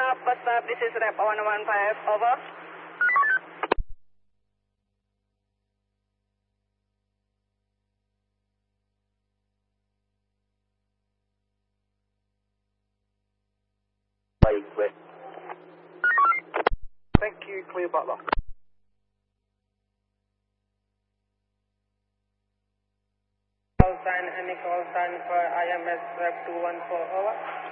What's up? This is Rep 115, over. Baik, baik. Thank you, clear Butler. Call sign, any call sign for IMS Rep 214, over.